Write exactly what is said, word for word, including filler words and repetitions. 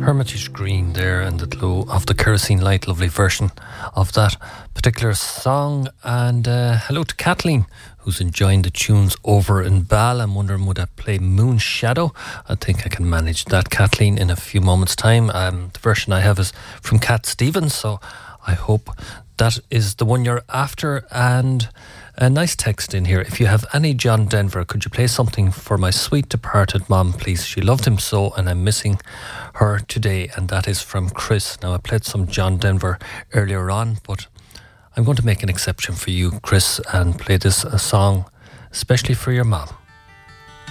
Hermitage Green there and the glow of the kerosene light, lovely version of that particular song. And uh, hello to Kathleen, who's enjoying the tunes over in Bal. I'm wondering, would I play Moon Shadow? I think I can manage that, Kathleen, in a few moments' time. Um, the version I have is from Cat Stevens, so I hope that is the one you're after. And a nice text in here. If you have any John Denver, could you play something for my sweet departed mom, please? She loved him so, and I'm missing her today. And that is from Chris. Now, I played some John Denver earlier on, but I'm going to make an exception for you, Chris, and play this a song especially for your mom.